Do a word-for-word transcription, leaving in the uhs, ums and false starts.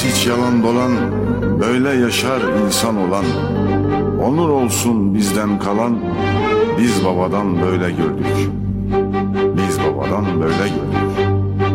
Hiç yalan dolan, böyle yaşar insan olan. Onur olsun bizden kalan, biz babadan böyle gördük.